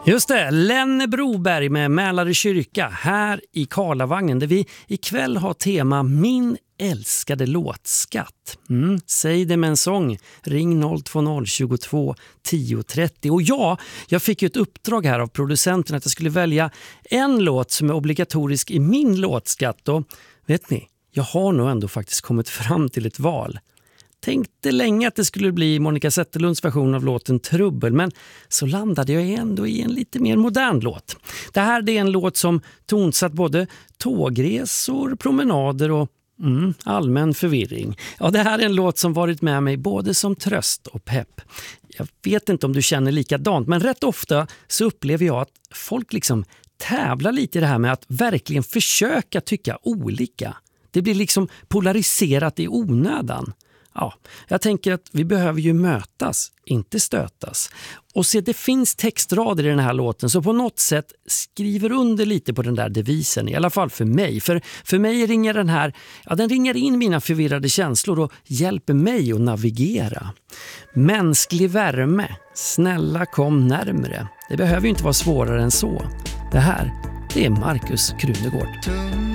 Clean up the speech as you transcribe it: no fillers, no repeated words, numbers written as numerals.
Just det, Lenne Broberg med Mälare kyrka här i Karlavagnen där vi ikväll har tema Min älskade låtskatt. Säg det med en sång. Ring 020 22 10 30. Och jag fick ju ett uppdrag här av producenten att jag skulle välja en låt som är obligatorisk i min låtskatt. Och vet ni, jag har nog ändå faktiskt kommit fram till ett val. Tänkte länge att det skulle bli Monica Zetterlunds version av låten Trubbel, men så landade jag ändå i en lite mer modern låt. Det här är en låt som tonsatt både tågresor, promenader och allmän förvirring. Ja, det här är en låt som varit med mig både som tröst och pepp. Jag vet inte om du känner likadant, men rätt ofta så upplever jag att folk liksom tävlar lite i det här med att verkligen försöka tycka olika. Det blir liksom polariserat i onödan. Ja, jag tänker att vi behöver ju mötas, inte stötas. Och se, det finns textrader i den här låten så på något sätt skriver under lite på den där devisen, i alla fall för mig. För mig ringer den här, den ringar in mina förvirrade känslor och hjälper mig att navigera. Mänsklig värme, snälla kom närmre. Det behöver ju inte vara svårare än så. Det här, det är Markus Krunegård.